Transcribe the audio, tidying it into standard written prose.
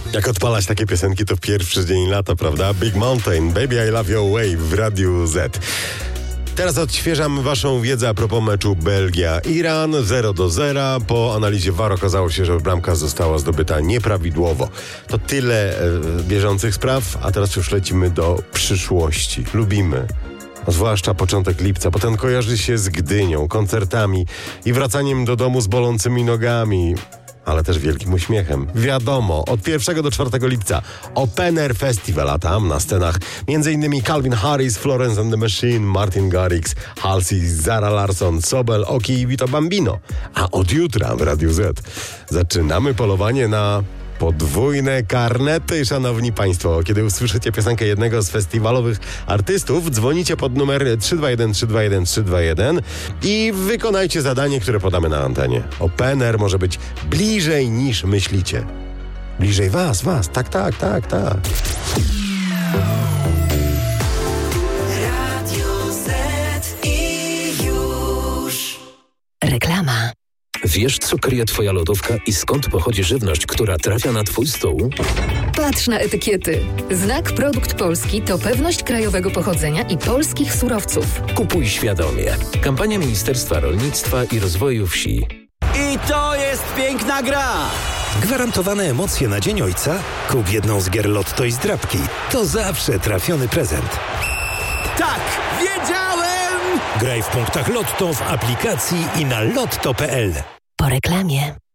Jak odpalać takie piosenki, to pierwszy dzień lata, prawda? Big Mountain, Baby I Love Your Way w Radiu Z. Teraz odświeżam waszą wiedzę a propos meczu Belgia-Iran 0-0. Po analizie VAR okazało się, że bramka została zdobyta nieprawidłowo. To tyle bieżących spraw, a teraz już lecimy do przyszłości. Lubimy. Zwłaszcza początek lipca, bo ten kojarzy się z Gdynią, koncertami i wracaniem do domu z bolącymi nogami, ale też wielkim uśmiechem. Wiadomo, od 1 do 4 lipca Open Air Festival, a tam na scenach m.in. Calvin Harris, Florence and the Machine, Martin Garrix, Halsey, Zara Larsson, Sobel, Oki i Vito Bambino. A od jutra w Radiu Z zaczynamy polowanie na podwójne karnety, szanowni państwo. Kiedy usłyszycie piosenkę jednego z festiwalowych artystów, dzwonicie pod numer 321 321 321 i wykonajcie zadanie, które podamy na antenie. Open Air może być bliżej niż myślicie. Bliżej was. Tak. Radio Z i już. Reklama. Wiesz, co kryje twoja lodówka i skąd pochodzi żywność, która trafia na twój stół? Patrz na etykiety. Znak Produkt Polski to pewność krajowego pochodzenia i polskich surowców. Kupuj świadomie. Kampania Ministerstwa Rolnictwa i Rozwoju Wsi. I to jest piękna gra! Gwarantowane emocje na Dzień Ojca? Kup jedną z gier Lotto i zdrabki. To zawsze trafiony prezent. Tak, wiedziałem! Graj w punktach Lotto w aplikacji i na lotto.pl. Po reklamie.